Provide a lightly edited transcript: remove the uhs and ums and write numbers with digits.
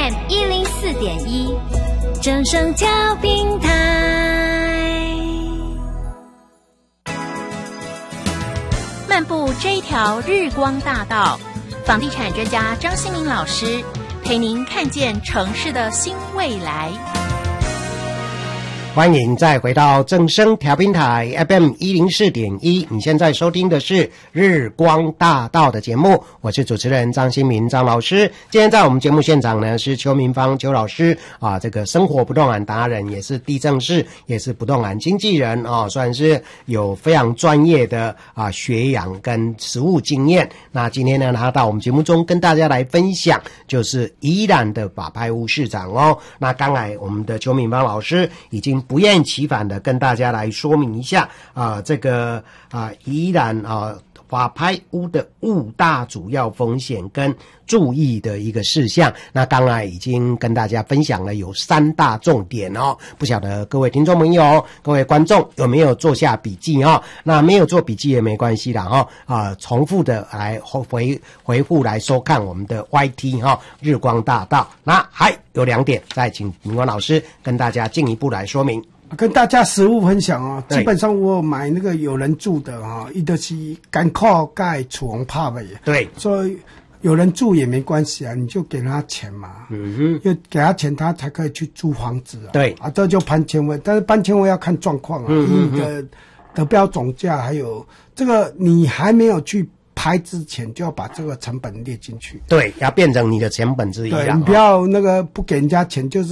FM 104.1，正声调频台。漫步这一条日光大道，房地产专家张新民老师陪您看见城市的新未来。 欢迎再回到正声调频台 FM 104.1，你现在收听的是日光大道的节目，我是主持人张新民张老师。今天在我们节目现场呢是邱明芳邱老师啊，这个生活不动产达人，也是地政士，也是不动产经纪人啊，算是有非常专业的学养跟实务经验。那今天呢他到我们节目中跟大家来分享，就是宜兰的法拍屋市场哦。那刚才我们的邱明芳老师已经不厌其烦的跟大家来说明一下这个宜兰法拍屋的5大主要风险跟注意的一个事项。那刚才已经跟大家分享了有3大重点哦，不晓得各位听众朋友各位观众有没有做下笔记哦？那没有做笔记也没关系啦重复的来回复来收看我们的 YT 日光大道。那还有2点，再请明光老师跟大家进一步来说明。 跟大家实物分享基本上我买那个有人住的他就是赶靠盖厝王拍的， 对， 所以有人住也没关系你就给他钱嘛，就给他钱他才可以去租房子对这就搬迁位，但是搬迁位要看状况以得标总价，还有这个你还没有去拍之前就要把这个成本列进去， 对，要变成你的成本之一对，你不要那个不给人家钱，就是